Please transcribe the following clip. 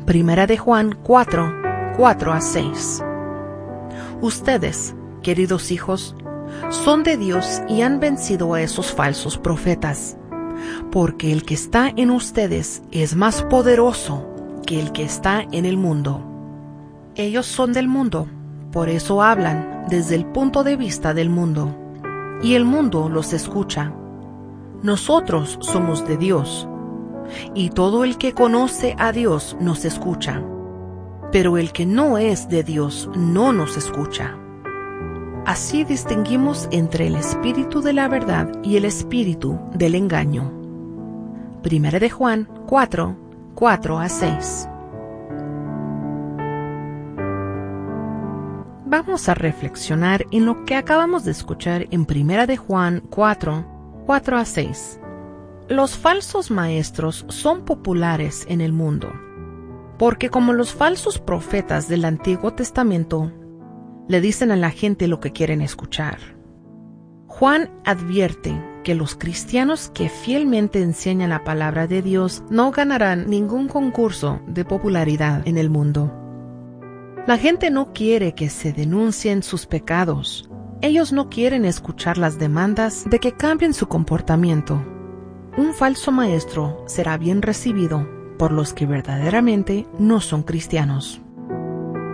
Primera de Juan 4, 4 a 6. Ustedes, queridos hijos, son de Dios y han vencido a esos falsos profetas, porque el que está en ustedes es más poderoso que el que está en el mundo. Ellos son del mundo, por eso hablan desde el punto de vista del mundo, y el mundo los escucha. Nosotros somos de Dios, y todo el que conoce a Dios nos escucha, pero el que no es de Dios no nos escucha. Así distinguimos entre el espíritu de la verdad y el espíritu del engaño. Primera de Juan 4, 4 a 6. Vamos a reflexionar en lo que acabamos de escuchar en Primera de Juan 4, 4 a 6. Los falsos maestros son populares en el mundo, porque como los falsos profetas del Antiguo Testamento, le dicen a la gente lo que quieren escuchar. Juan advierte que los cristianos que fielmente enseñan la palabra de Dios no ganarán ningún concurso de popularidad en el mundo. La gente no quiere que se denuncien sus pecados. Ellos no quieren escuchar las demandas de que cambien su comportamiento. Un falso maestro será bien recibido por los que verdaderamente no son cristianos.